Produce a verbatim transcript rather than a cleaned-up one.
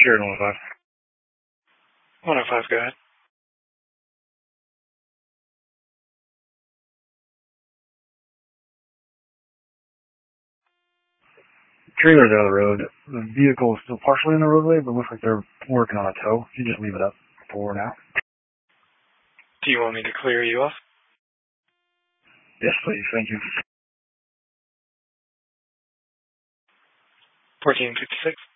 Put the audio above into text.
Sure, one oh five. one oh five, go ahead. Trailer's out of the road. The vehicle is still partially in the roadway, but looks like they're working on a tow. You just leave it up for now. Do you want me to clear you off? Yes, please. Thank you. fourteen fifty-six.